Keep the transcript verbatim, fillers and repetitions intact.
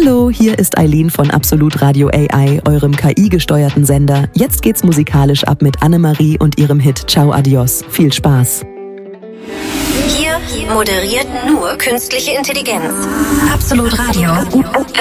Hallo, hier ist Eileen von Absolut Radio A I, eurem K I-gesteuerten Sender. Jetzt geht's musikalisch ab mit Annemarie und ihrem Hit Ciao Adios. Viel Spaß. Hier moderiert nur künstliche Intelligenz. Absolut Radio.